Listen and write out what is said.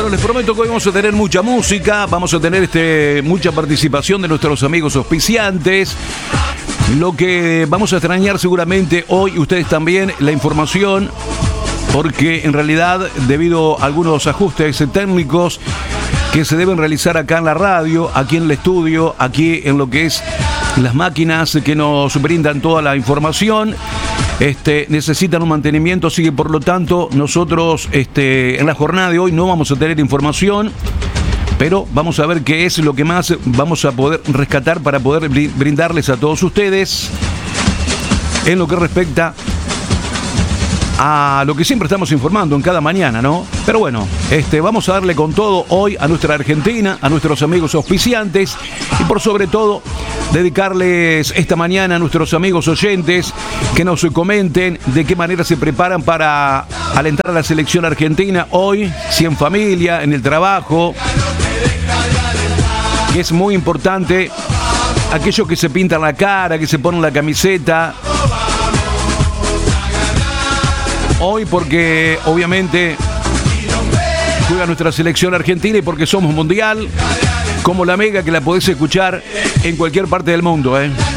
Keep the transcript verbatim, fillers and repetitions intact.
Bueno, les prometo que hoy vamos a tener mucha música, vamos a tener este, mucha participación de nuestros amigos auspiciantes. Lo que vamos a extrañar seguramente hoy, ustedes también, la información, porque en realidad, debido a algunos ajustes técnicos que se deben realizar acá en la radio, aquí en el estudio, aquí en lo que es las máquinas que nos brindan toda la información, este, necesitan un mantenimiento, así que por lo tanto nosotros este, en la jornada de hoy no vamos a tener información, pero vamos a ver qué es lo que más vamos a poder rescatar para poder brindarles a todos ustedes en lo que respecta a lo que siempre estamos informando en cada mañana, ¿no? Pero bueno, este, vamos a darle con todo hoy a nuestra Argentina, a nuestros amigos auspiciantes y por sobre todo dedicarles esta mañana a nuestros amigos oyentes que nos comenten de qué manera se preparan para alentar a la selección argentina hoy, si en familia, en el trabajo, que es muy importante, aquellos que se pintan la cara, que se ponen la camiseta, hoy porque obviamente juega nuestra selección argentina y porque somos mundial, como la Mega, que la podés escuchar en cualquier parte del mundo, ¿eh?